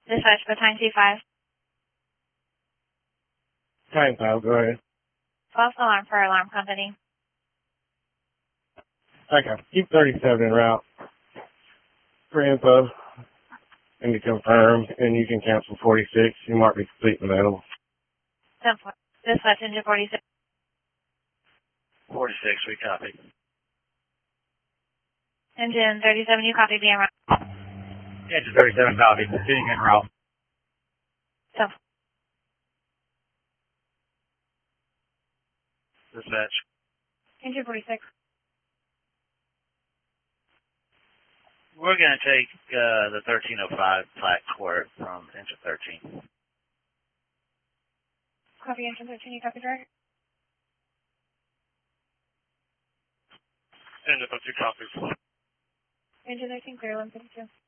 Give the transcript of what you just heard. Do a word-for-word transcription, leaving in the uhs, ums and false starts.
Dispatch for time two five. Time five, go ahead. False alarm for alarm company. Okay, keep thirty-seven en route for info and to confirm, and you can cancel forty-six. You might be complete and available. Simple. Dispatch engine forty-six. forty-six, we copy. Engine thirty-seven, you copy being route. Engine thirty-seven, copy. Continuing en route. Simple. Dispatch. Engine forty-six. We're going to take uh, the thirteen oh five Platte Court from engine thirteen. Copy engine thirteen, you copy driver. Engine thirteen copies. Engine thirteen, clear one fifty-two.